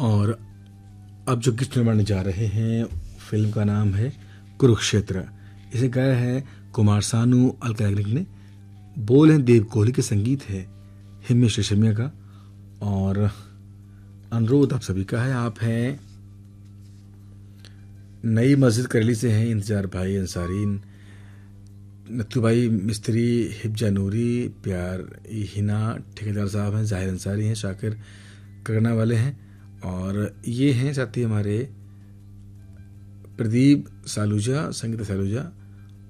और अब जो गीत सुनवाने जा रहे हैं फिल्म का नाम है कुरुक्षेत्र। इसे गाया है कुमार सानू, अलका याग्निक ने। बोल हैं देव कोहली के, संगीत है हिमेश रेशमिया का और अनुरोध आप सभी का है। आप हैं नई मस्जिद करेली से हैं इंतजार भाई अंसारी, नथु भाई मिस्त्री, हिब्जा नूरी, प्यार हिना ठेकेदार साहब हैं, जाहिर अंसारी हैं, शाकिर करना वाले हैं और ये हैं साथी हमारे प्रदीप सालूजा, संगीता सालूजा